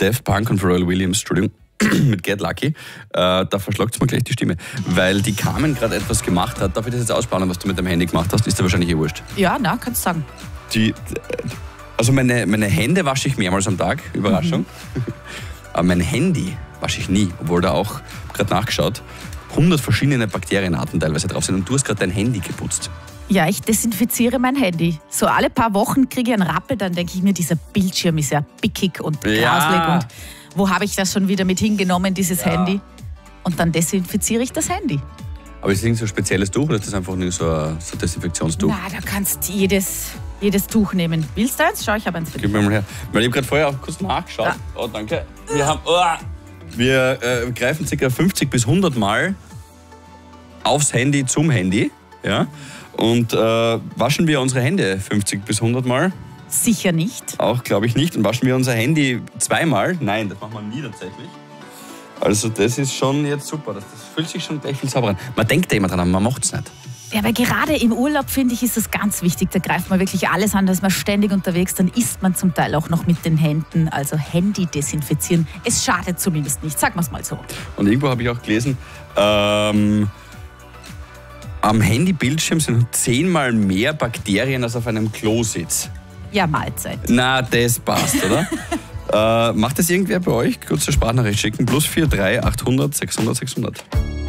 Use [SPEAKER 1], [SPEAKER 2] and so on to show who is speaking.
[SPEAKER 1] Daft Punk und Pharrell Williams, Entschuldigung, mit Get Lucky, da verschlagt es mir gleich die Stimme, weil die Carmen gerade etwas gemacht hat. Darf ich das jetzt ausplanen, was du mit deinem Handy gemacht hast? Ist dir wahrscheinlich wurscht.
[SPEAKER 2] Ja, na, kannst du sagen.
[SPEAKER 1] Also meine Hände wasche ich mehrmals am Tag, Überraschung. Aber mein Handy wasche ich nie, obwohl da auch, gerade nachgeschaut, 100 verschiedene Bakterienarten teilweise drauf sind und du hast gerade dein Handy geputzt.
[SPEAKER 2] Ja, ich desinfiziere mein Handy. So alle paar Wochen kriege ich einen Rappel, dann denke ich mir, dieser Bildschirm ist ja pickig und grauslig und wo habe ich das schon wieder mit hingenommen, dieses Handy? Und dann desinfiziere ich das Handy.
[SPEAKER 1] Aber ist das so ein spezielles Tuch oder ist das einfach nur so ein Desinfektionstuch?
[SPEAKER 2] Na, da kannst du jedes Tuch nehmen. Willst du eins? Schau, ich habe eins für dich.
[SPEAKER 1] Gib mir mal her. Weil ich habe gerade vorher auch kurz nachgeschaut.
[SPEAKER 2] Ja.
[SPEAKER 1] Oh, danke. Wir greifen ca. 50 bis 100 Mal aufs Handy zum Handy. Ja? Und waschen wir unsere Hände 50 bis 100 Mal?
[SPEAKER 2] Sicher nicht.
[SPEAKER 1] Auch glaube ich nicht. Und waschen wir unser Handy zweimal? Nein, das machen wir nie tatsächlich. Also das ist schon jetzt super. Das fühlt sich schon gleich viel sauberer an. Man denkt ja immer dran, man macht es nicht.
[SPEAKER 2] Ja, aber gerade im Urlaub, finde ich, ist das ganz wichtig. Da greift man wirklich alles an, da ist man ständig unterwegs. Dann isst man zum Teil auch noch mit den Händen. Also Handy desinfizieren. Es schadet zumindest nicht, sagen wir es mal so.
[SPEAKER 1] Und irgendwo habe ich auch gelesen, am Handybildschirm sind 10-mal mehr Bakterien als auf einem Klositz.
[SPEAKER 2] Ja, Mahlzeit.
[SPEAKER 1] Na, das passt, oder? Macht das irgendwer bei euch? Kurze Sprachnachricht schicken. +43 800 600 600.